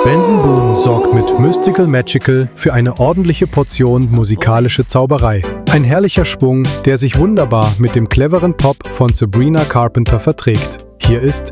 Benson Boone sorgt mit Mystical Magical für eine ordentliche Portion musikalische Zauberei. Ein herrlicher Schwung, der sich wunderbar mit dem cleveren Pop von Sabrina Carpenter verträgt. Hier ist